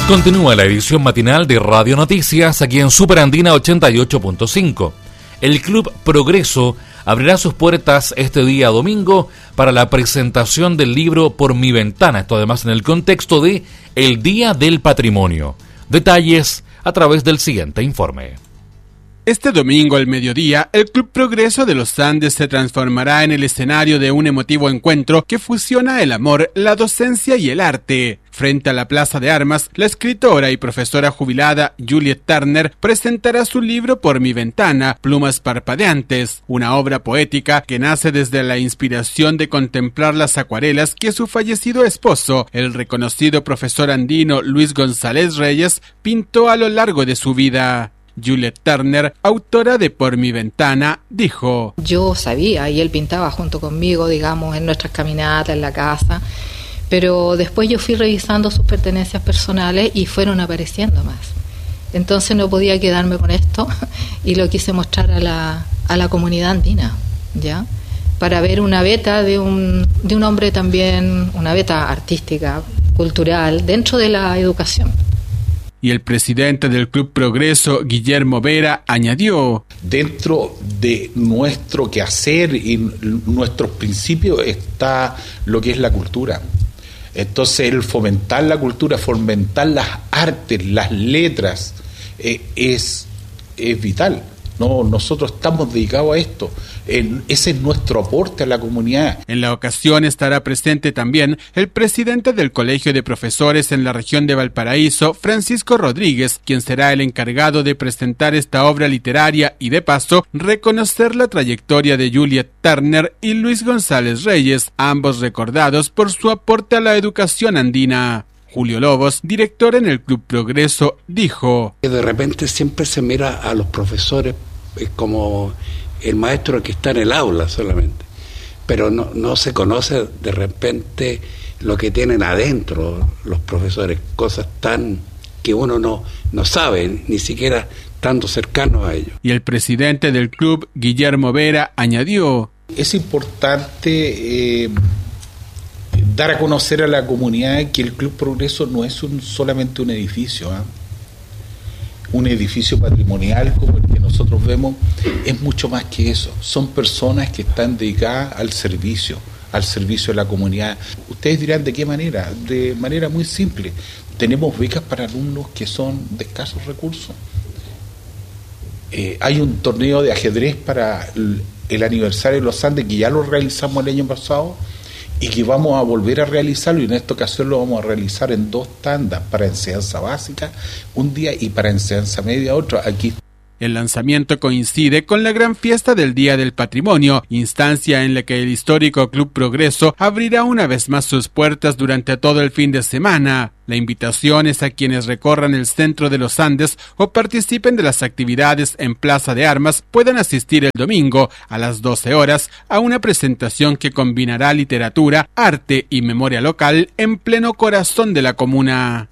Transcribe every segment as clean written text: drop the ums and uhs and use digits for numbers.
Continúa la edición matinal de Radio Noticias aquí en Super Andina 88.5. El Club Progreso abrirá sus puertas este día domingo para la presentación del libro Por mi ventana. Esto además en el contexto de el Día del Patrimonio. Detalles a través del siguiente informe. Este domingo al mediodía, el Club Progreso de los Andes se transformará en el escenario de un emotivo encuentro que fusiona el amor, la docencia y el arte. Frente a la Plaza de Armas, la escritora y profesora jubilada Juliet Turner presentará su libro Por mi ventana, Plumas parpadeantes, una obra poética que nace desde la inspiración de contemplar las acuarelas que su fallecido esposo, el reconocido profesor andino Luis González Reyes, pintó a lo largo de su vida. Juliet Turner, autora de Por mi ventana, dijo: Yo sabía, y él pintaba junto conmigo, digamos, en nuestras caminatas, en la casa, pero después yo fui revisando sus pertenencias personales y fueron apareciendo más. Entonces no podía quedarme con esto y lo quise mostrar a la comunidad andina, ¿ya? Para ver una beta de un hombre también, una beta artística, cultural, dentro de la educación. Y el presidente del Club Progreso, Guillermo Vera, añadió: dentro de nuestro quehacer y nuestros principios está lo que es la cultura. Entonces el fomentar la cultura, fomentar las artes, las letras, es vital. No, nosotros estamos dedicados a esto. Ese es nuestro aporte a la comunidad. En la ocasión estará presente también el presidente del Colegio de Profesores en la región de Valparaíso, Francisco Rodríguez, quien será el encargado de presentar esta obra literaria y, de paso, reconocer la trayectoria de Juliet Turner y Luis González Reyes, ambos recordados por su aporte a la educación andina. Julio Lobos, director en el Club Progreso, dijo: de repente siempre se mira a los profesores como el maestro que está en el aula solamente, pero no se conoce de repente lo que tienen adentro los profesores, cosas tan que uno no sabe, ni siquiera estando cercanos a ellos. Y el presidente del club, Guillermo Vera, añadió: es importante dar a conocer a la comunidad que el Club Progreso no es solamente un edificio, un edificio patrimonial como el que nosotros vemos, es mucho más que eso. Son personas que están dedicadas al servicio de la comunidad. Ustedes dirán, ¿de qué manera? De manera muy simple. Tenemos becas para alumnos que son de escasos recursos. Hay un torneo de ajedrez para el aniversario de los Andes que ya lo realizamos el año pasado y que vamos a volver a realizarlo, y en esta ocasión lo vamos a realizar en 2 tandas, para enseñanza básica un día y para enseñanza media otro. Aquí el lanzamiento coincide con la gran fiesta del Día del Patrimonio, instancia en la que el histórico Club Progreso abrirá una vez más sus puertas durante todo el fin de semana. La invitación es a quienes recorran el centro de los Andes o participen de las actividades en Plaza de Armas puedan asistir el domingo a las 12 horas a una presentación que combinará literatura, arte y memoria local en pleno corazón de la comuna.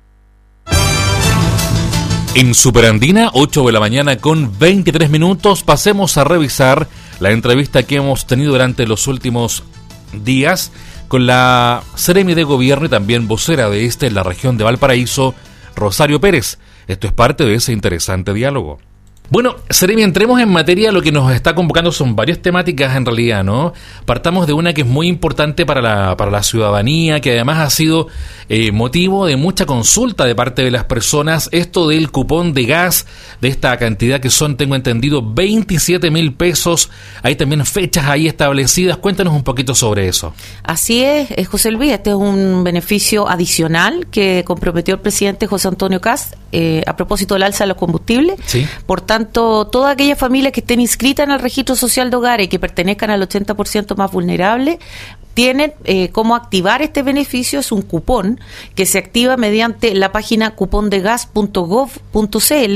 En Superandina, 8 de la mañana con 23 minutos, pasemos a revisar la entrevista que hemos tenido durante los últimos días con la Seremi de Gobierno y también vocera de en la región de Valparaíso, Rosario Pérez. Esto es parte de ese interesante diálogo. Bueno, Seremi, entremos en materia. Lo que nos está convocando son varias temáticas en realidad, ¿no? Partamos de una que es muy importante para la ciudadanía, que además ha sido motivo de mucha consulta de parte de las personas, esto del cupón de gas, de esta cantidad que son, tengo entendido, 27.000 pesos. Hay también fechas ahí establecidas. Cuéntanos un poquito sobre eso. Así es, José Luis, este es un beneficio adicional que comprometió el presidente José Antonio Kast a propósito del alza de los combustibles. Sí. Por tanto, todas aquellas familias que estén inscritas en el registro social de hogares y que pertenezcan al 80% más vulnerable tienen cómo activar este beneficio. Es un cupón que se activa mediante la página cupondegas.gov.cl,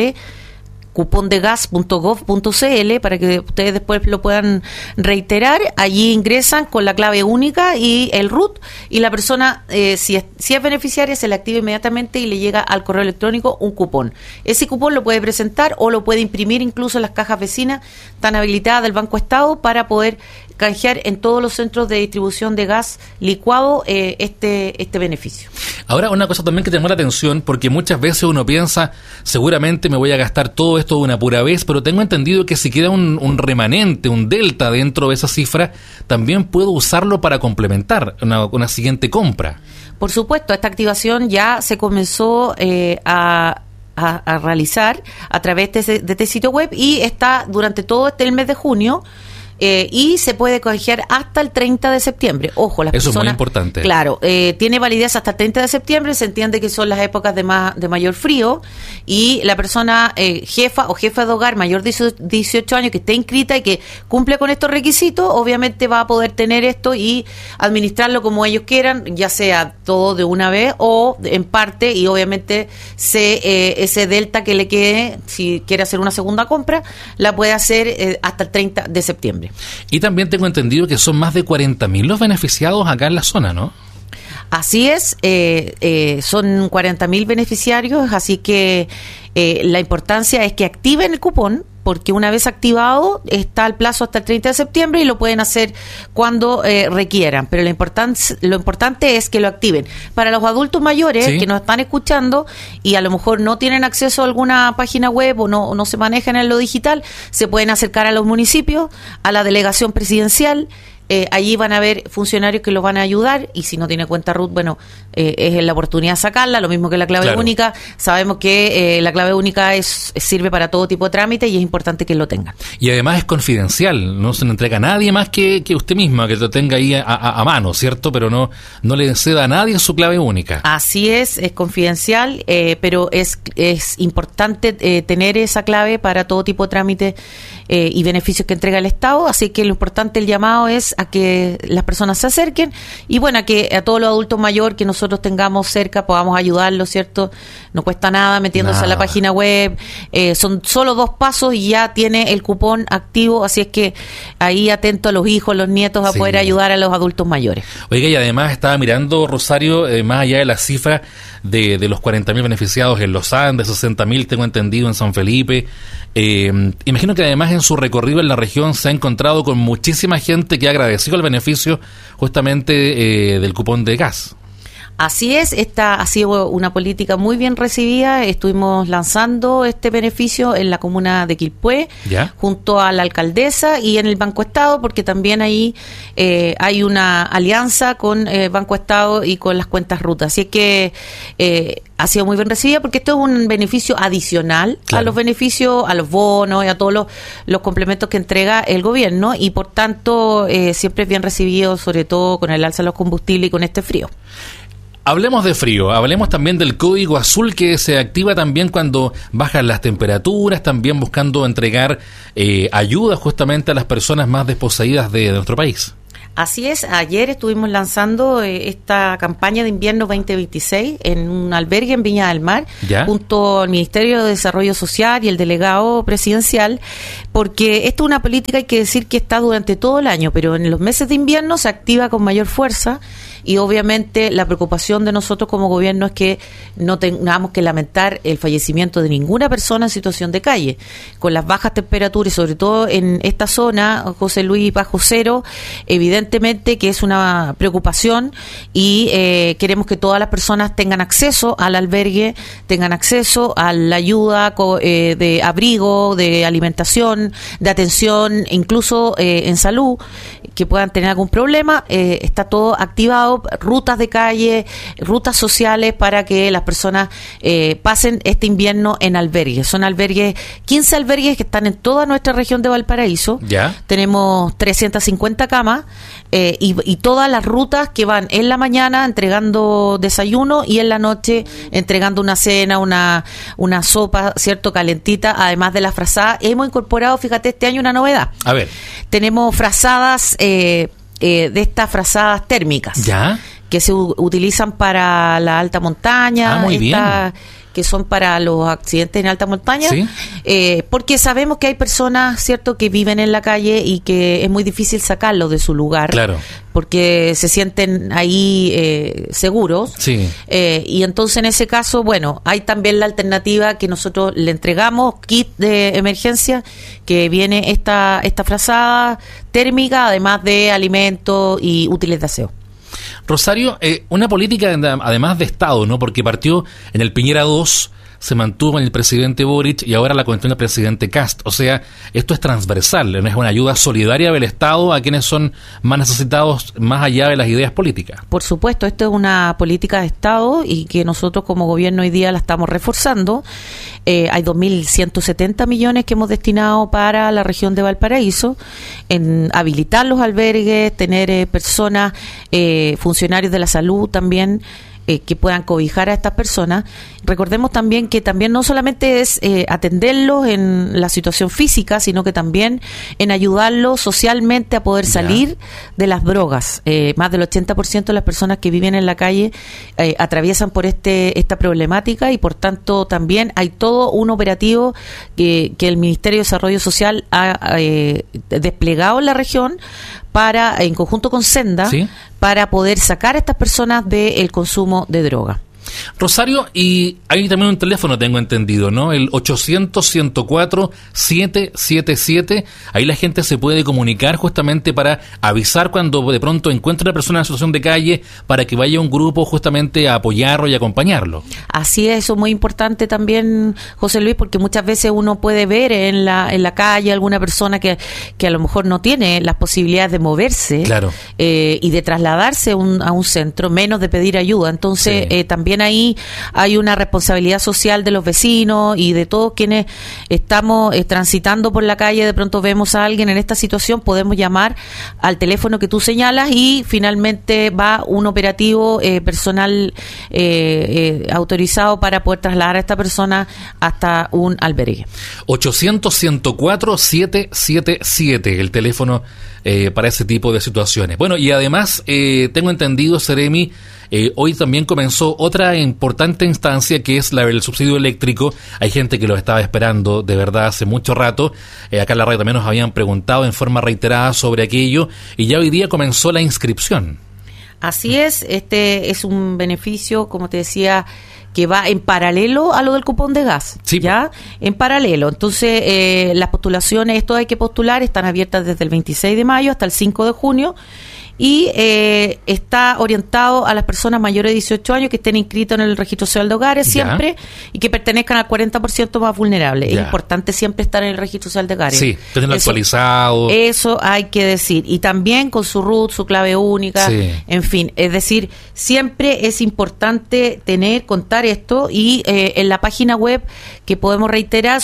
cupondegas.gov.cl, para que ustedes después lo puedan reiterar. Allí ingresan con la clave única y el RUT, y la persona, si es beneficiaria, se le activa inmediatamente y le llega al correo electrónico un cupón. Ese cupón lo puede presentar o lo puede imprimir incluso en las cajas vecinas, tan habilitadas del Banco Estado, para poder canjear en todos los centros de distribución de gas licuado este beneficio. Ahora, una cosa también que te llamó la atención, porque muchas veces uno piensa, seguramente me voy a gastar todo esto de una pura vez, pero tengo entendido que si queda un remanente, un delta dentro de esa cifra, también puedo usarlo para complementar una siguiente compra. Por supuesto, esta activación ya se comenzó a realizar a través de este sitio web y está durante todo el mes de junio. Y se puede canjear hasta el 30 de septiembre. Ojo, las Eso personas... es muy importante. Claro, tiene validez hasta el 30 de septiembre, se entiende que son las épocas de mayor frío, y la persona jefa o jefa de hogar mayor de 18 años que esté inscrita y que cumple con estos requisitos, obviamente va a poder tener esto y administrarlo como ellos quieran, ya sea todo de una vez o en parte, y obviamente ese delta que le quede, si quiere hacer una segunda compra, la puede hacer hasta el 30 de septiembre. Y también tengo entendido que son más de 40.000 los beneficiados acá en la zona, ¿no? Así es, son 40.000 beneficiarios, así que la importancia es que activen el cupón, porque una vez activado está el plazo hasta el 30 de septiembre y lo pueden hacer cuando requieran, pero lo importante es que lo activen. Para los adultos mayores que nos están escuchando y a lo mejor no tienen acceso a alguna página web o no se manejan en lo digital, se pueden acercar a los municipios, a la delegación presidencial. Allí van a haber funcionarios que los van a ayudar, y si no tiene cuenta RUT, bueno, es la oportunidad de sacarla, lo mismo que la clave única. Sabemos que la clave única sirve para todo tipo de trámite y es importante que lo tengan. Y además es confidencial, no se le entrega a nadie más que usted misma, que lo tenga ahí a mano, ¿cierto? Pero no le ceda a nadie su clave única. Así es confidencial, pero es importante tener esa clave para todo tipo de trámite y beneficios que entrega el Estado, así que lo importante, el llamado es a que las personas se acerquen y bueno, a todos los adultos mayores que nosotros tengamos cerca podamos ayudarlos, ¿cierto? No cuesta nada metiéndose a la página web, son solo 2 pasos y ya tiene el cupón activo, así es que ahí atento a los hijos, los nietos a poder ayudar a los adultos mayores. Oiga, y además estaba mirando, Rosario, más allá de la cifra de los 40.000 beneficiados en Los Andes, 60.000 tengo entendido en San Felipe, imagino que además en su recorrido en la región se ha encontrado con muchísima gente que ha agradecido el beneficio justamente del cupón de gas. Así es, esta ha sido una política muy bien recibida. Estuvimos lanzando este beneficio en la comuna de Quilpué, junto a la alcaldesa y en el Banco Estado, porque también ahí hay una alianza con Banco Estado y con las cuentas RUT. Así que ha sido muy bien recibida porque esto es un beneficio adicional a los beneficios, a los bonos y a todos los complementos que entrega el gobierno, y por tanto siempre es bien recibido, sobre todo con el alza de los combustibles y con este frío. Hablemos de frío, hablemos también del código azul que se activa también cuando bajan las temperaturas, también buscando entregar ayuda justamente a las personas más desposeídas de nuestro país. Así es, ayer estuvimos lanzando esta campaña de invierno 2026 en un albergue en Viña del Mar, junto al Ministerio de Desarrollo Social y el delegado presidencial, porque esto es una política, hay que decir que está durante todo el año, pero en los meses de invierno se activa con mayor fuerza, y obviamente la preocupación de nosotros como gobierno es que no tengamos que lamentar el fallecimiento de ninguna persona en situación de calle. Con las bajas temperaturas, sobre todo en esta zona, José Luis, bajo cero, evidentemente que es una preocupación, y queremos que todas las personas tengan acceso al albergue, tengan acceso a la ayuda de abrigo, de alimentación, de atención, incluso en salud, que puedan tener algún problema. Está todo activado, rutas de calle, rutas sociales para que las personas pasen este invierno en albergues. Son albergues, 15 albergues que están en toda nuestra región de Valparaíso. Tenemos 350 camas y todas las rutas que van en la mañana entregando desayuno y en la noche entregando una cena, una sopa, ¿cierto?, calentita, además de las frazadas. Hemos incorporado, fíjate, este año una novedad. A ver. Tenemos frazadas de estas frazadas térmicas que se utilizan para la alta montaña, muy bien, que son para los accidentes en alta montaña, ¿sí? Porque sabemos que hay personas, ¿cierto?, que viven en la calle y que es muy difícil sacarlos de su lugar, claro, porque se sienten ahí seguros. Sí. Y entonces en ese caso, bueno, hay también la alternativa que nosotros le entregamos, kit de emergencia, que viene esta frazada térmica, además de alimentos y útiles de aseo. Rosario, una política además de Estado, ¿no? Porque partió en el Piñera 2, se mantuvo en el presidente Boric y ahora la continúa el presidente Kast. O sea, esto es transversal, no es una ayuda solidaria del Estado a quienes son más necesitados, más allá de las ideas políticas. Por supuesto, esto es una política de Estado y que nosotros como gobierno hoy día la estamos reforzando. Hay 2.170 millones que hemos destinado para la región de Valparaíso, en habilitar los albergues, tener personas, funcionarios de la salud también, que puedan cobijar a estas personas. Recordemos también que también no solamente es atenderlos en la situación física, sino que también en ayudarlos socialmente a poder salir de las drogas. Más del 80% de las personas que viven en la calle atraviesan por esta problemática y por tanto también hay todo un operativo que el Ministerio de Desarrollo Social ha desplegado en la región en conjunto con Senda, ¿sí?, para poder sacar a estas personas del consumo de droga. Rosario, y hay también un teléfono, tengo entendido, ¿no? El 800-104-777. Ahí la gente se puede comunicar justamente para avisar cuando de pronto encuentra una persona en situación de calle, para que vaya un grupo justamente a apoyarlo y acompañarlo. Así es, eso es muy importante también, José Luis, porque muchas veces uno puede ver en la calle alguna persona que a lo mejor no tiene las posibilidades de moverse, claro, y de trasladarse a un centro, menos de pedir ayuda. Entonces, sí, también ahí hay una responsabilidad social de los vecinos y de todos quienes estamos transitando por la calle. De pronto vemos a alguien en esta situación, podemos llamar al teléfono que tú señalas y finalmente va un operativo personal autorizado para poder trasladar a esta persona hasta un albergue. 800-104-777, el teléfono para ese tipo de situaciones. Bueno, y además tengo entendido, Seremi, hoy también comenzó otra importante instancia que es la del subsidio eléctrico. Hay gente que lo estaba esperando de verdad hace mucho rato. Acá en la radio también nos habían preguntado en forma reiterada sobre aquello y ya hoy día comenzó la inscripción. Así es, este es un beneficio, como te decía, que va en paralelo a lo del cupón de gas, sí, ¿ya? En paralelo. Entonces, las postulaciones, esto hay que postular, están abiertas desde el 26 de mayo hasta el 5 de junio. Y está orientado a las personas mayores de 18 años que estén inscritas en el registro social de hogares siempre, y que pertenezcan al 40% más vulnerable. Es importante siempre estar en el registro social de hogares. Sí, tenerlo actualizado. Eso hay que decir. Y también con su RUT, su clave única, en fin. Es decir, siempre es importante contar esto y en la página web que podemos reiterar,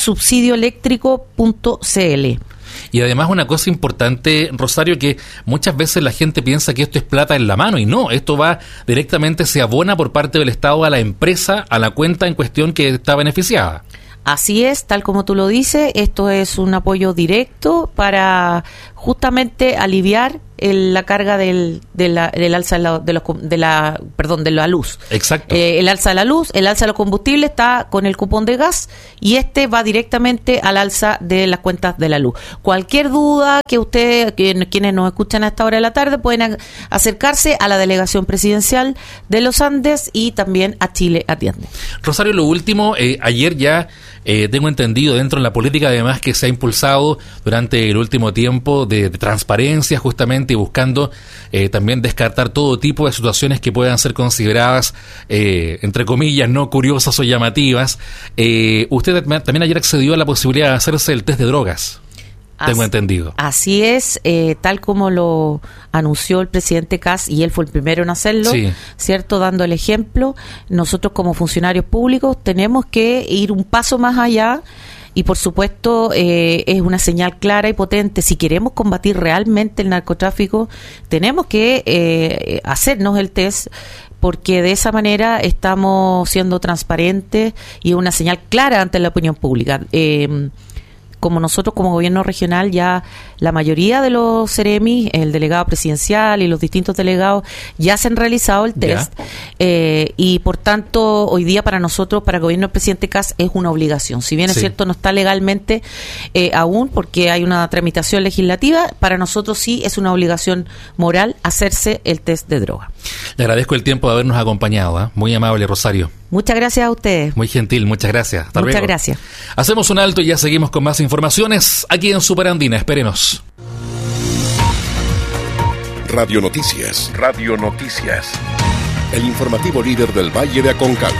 subsidioeléctrico.cl. Y además una cosa importante, Rosario, que muchas veces la gente piensa que esto es plata en la mano y no, esto va directamente, se abona por parte del Estado a la empresa, a la cuenta en cuestión que está beneficiada. Así es, tal como tú lo dices, esto es un apoyo directo para justamente aliviar la carga del alza de la luz. Exacto. El alza de la luz, el alza de los combustibles está con el cupón de gas y este va directamente al alza de las cuentas de la luz. Cualquier duda quienes nos escuchan a esta hora de la tarde pueden acercarse a la Delegación Presidencial de los Andes y también a Chile Atiende. Rosario, lo último, ayer ya tengo entendido dentro de la política además que se ha impulsado durante el último tiempo de transparencia justamente y buscando también descartar todo tipo de situaciones que puedan ser consideradas entre comillas no curiosas o llamativas. Usted también ayer accedió a la posibilidad de hacerse el test de drogas. Tengo entendido. Así es, tal como lo anunció el presidente Kast, y él fue el primero en hacerlo, ¿cierto? Dando el ejemplo. Nosotros como funcionarios públicos tenemos que ir un paso más allá y por supuesto es una señal clara y potente. Si queremos combatir realmente el narcotráfico, tenemos que hacernos el test, porque de esa manera estamos siendo transparentes y una señal clara ante la opinión pública. como nosotros como gobierno regional, ya la mayoría de los Ceremis, el delegado presidencial y los distintos delegados ya se han realizado el test, y por tanto hoy día para nosotros, para el gobierno del presidente Kast, es una obligación. Si bien es cierto, no está legalmente aún porque hay una tramitación legislativa, para nosotros sí es una obligación moral hacerse el test de droga. Le agradezco el tiempo de habernos acompañado, muy amable, Rosario. Muchas gracias a ustedes. Muy gentil, muchas gracias. Hasta muchas luego. Gracias. Hacemos un alto y ya seguimos con más informaciones aquí en Superandina. Espérenos. Radio Noticias. Radio Noticias. El informativo líder del Valle de Aconcagua.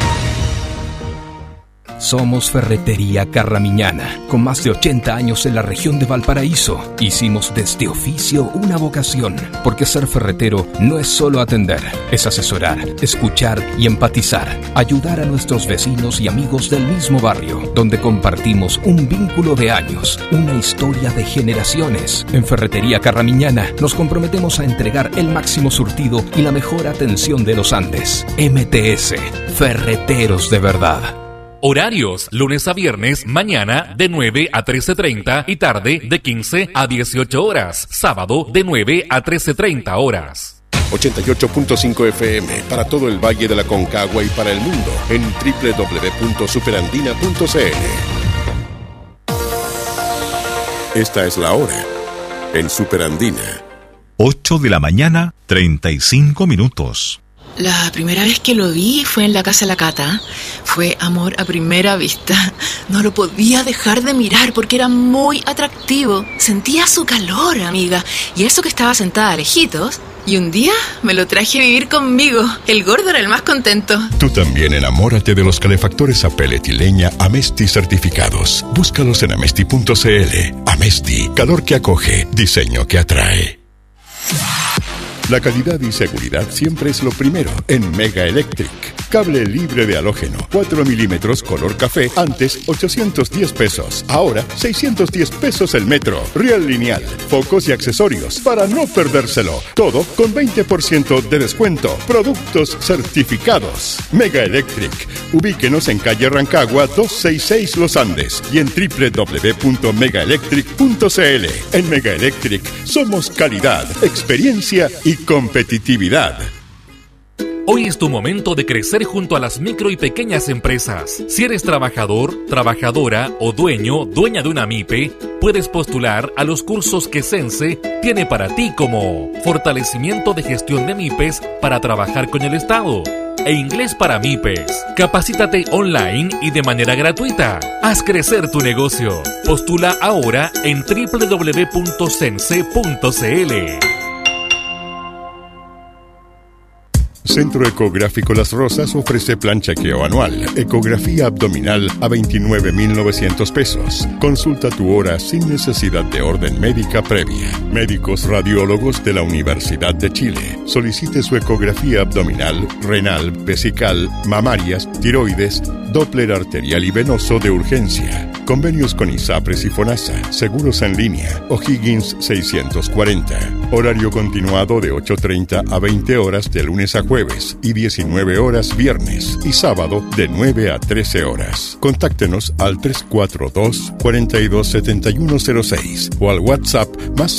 Somos Ferretería Carramiñana, con más de 80 años en la región de Valparaíso. Hicimos de este oficio una vocación, porque ser ferretero no es solo atender, es asesorar, escuchar y empatizar, ayudar a nuestros vecinos y amigos del mismo barrio, donde compartimos un vínculo de años, una historia de generaciones. En Ferretería Carramiñana nos comprometemos a entregar el máximo surtido y la mejor atención de los Andes. MTS, Ferreteros de verdad. Horarios, lunes a viernes, mañana de 9 a 13:30 y tarde de 15 a 18 horas. Sábado de 9 a 13:30 horas. 88.5 FM para todo el Valle de la Aconcagua y para el mundo en www.superandina.cl. Esta es la hora en Superandina. 8 de la mañana, 35 minutos. La primera vez que lo vi fue en la casa de la Cata. Fue amor a primera vista. No lo podía dejar de mirar porque era muy atractivo. Sentía su calor, amiga. Y eso que estaba sentada lejitos. Y un día me lo traje a vivir conmigo. El gordo era el más contento. Tú también enamórate de los calefactores a pellet y leña Amesti certificados. Búscalos en amesti.cl. Amesti, calor que acoge, diseño que atrae. La calidad y seguridad siempre es lo primero en Mega Electric. Cable libre de halógeno, 4 milímetros color café, antes 810 pesos, ahora 610 pesos el metro. Real lineal, focos y accesorios para no perdérselo. Todo con 20% de descuento. Productos certificados. Mega Electric. Ubíquenos en calle Rancagua 266 Los Andes y en www.megaelectric.cl. En Mega Electric somos calidad, experiencia y competitividad. Hoy es tu momento de crecer junto a las micro y pequeñas empresas. Si eres trabajador, trabajadora o dueña de una MIPE, puedes postular a los cursos que Sense tiene para ti, como fortalecimiento de gestión de MIPES para trabajar con el Estado e inglés para MIPES. Capacítate online y de manera gratuita. Haz crecer tu negocio. Postula ahora en www.sense.cl. Centro Ecográfico Las Rosas ofrece plan chequeo anual, ecografía abdominal a 29,900 pesos. Consulta tu hora sin necesidad de orden médica previa. Médicos radiólogos de la Universidad de Chile. Solicite su ecografía abdominal, renal, vesical, mamarias, tiroides, Doppler arterial y venoso de urgencia. Convenios con ISAPRES y FONASA. Seguros en línea. O'Higgins 640. Horario continuado de 8:30 a 20 horas de lunes a jueves y 19 horas viernes y sábado de 9 a 13 horas. Contáctenos al 342-427106 o al WhatsApp más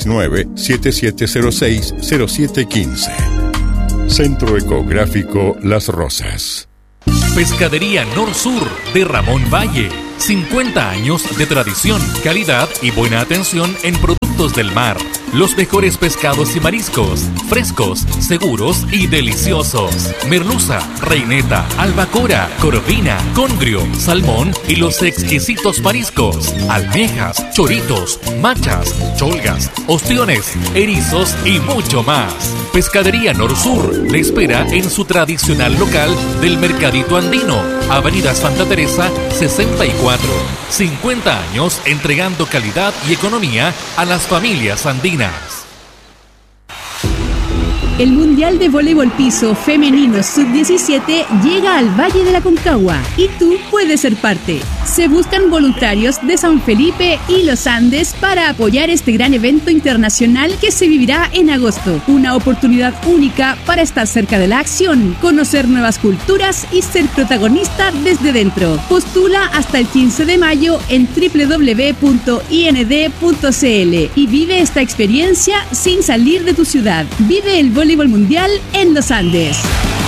569-7706-0715. Centro Ecográfico Las Rosas. Pescadería Nor-Sur de Ramón Valle. 50 años de tradición, calidad y buena atención en productos del mar. Los mejores pescados y mariscos, frescos, seguros y deliciosos. Merluza, reineta, albacora, corvina, congrio, salmón y los exquisitos mariscos. Almejas, choritos, machas, cholgas, ostiones, erizos y mucho más. Pescadería Nor-Sur le espera en su tradicional local del Mercadito Andino, Avenida Santa Teresa 64. 50 años entregando calidad y economía a las familias andinas. El Mundial de Voleibol Piso Femenino Sub-17 llega al Valle de la Concagua y tú puedes ser parte. Se buscan voluntarios de San Felipe y Los Andes para apoyar este gran evento internacional que se vivirá en agosto. Una oportunidad única para estar cerca de la acción, conocer nuevas culturas y ser protagonista desde dentro. Postula hasta el 15 de mayo en www.ind.cl y vive esta experiencia sin salir de tu ciudad. Vive el voleibol mundial en Los Andes.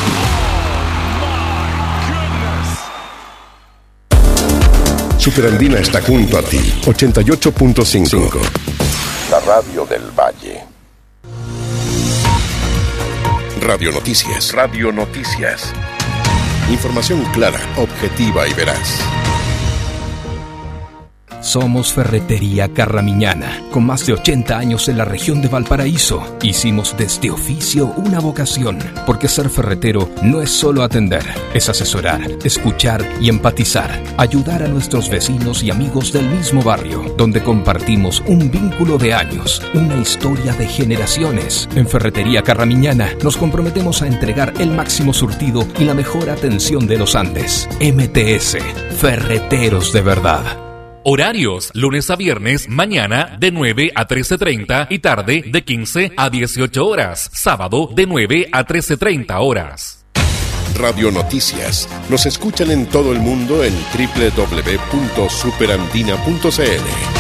Superandina está junto a ti. 88.5. La radio del Valle. Radio Noticias. Radio Noticias. Información clara, objetiva y veraz. Somos Ferretería Carramiñana, con más de 80 años en la región de Valparaíso. Hicimos de este oficio una vocación, porque ser ferretero no es solo atender, es asesorar, escuchar y empatizar, ayudar a nuestros vecinos y amigos del mismo barrio, donde compartimos un vínculo de años, una historia de generaciones. En Ferretería Carramiñana nos comprometemos a entregar el máximo surtido y la mejor atención de los Andes. MTS, Ferreteros de verdad. Horarios, lunes a viernes, mañana de 9 a 13:30 y tarde de 15 a 18 horas. Sábado de 9 a 13:30 horas. Radio Noticias. Nos escuchan en todo el mundo en www.superandina.cl.